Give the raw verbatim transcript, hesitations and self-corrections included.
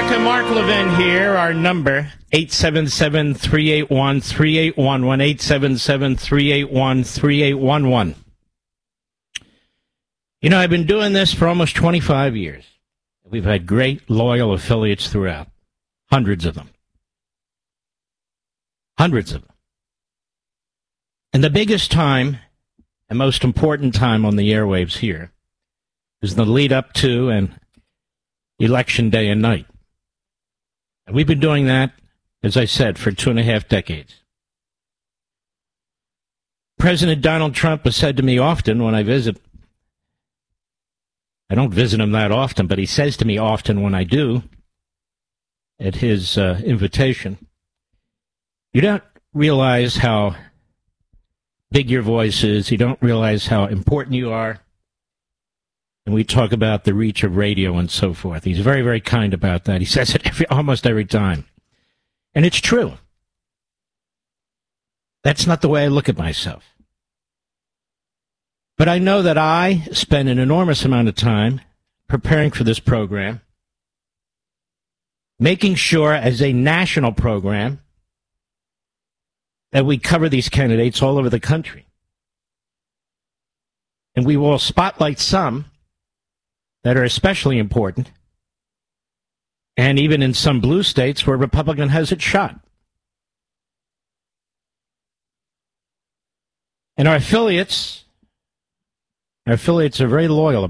America, Mark Levin here. Our number, eight seven seven, three eight one, three eight one one, eight seven seven, three eight one, three eight one one. You know, I've been doing this for almost twenty-five years. We've had great, loyal affiliates throughout. Hundreds of them. Hundreds of them. And the biggest time and most important time on the airwaves here is the lead up to and election day and night. And we've been doing that, as I said, for two and a half decades. President Donald Trump has said to me often when I visit, I don't visit him that often, but he says to me often when I do, at his uh, invitation, you don't realize how big your voice is. You don't realize how important you are. And we talk about the reach of radio and so forth. He's very, very kind about that. He says it every, almost every time. And it's true. That's not the way I look at myself. But I know that I spend an enormous amount of time preparing for this program, making sure as a national program that we cover these candidates all over the country. And we will spotlight some that are especially important, and even in some blue states where Republican has its shot. And our affiliates, our affiliates are very loyal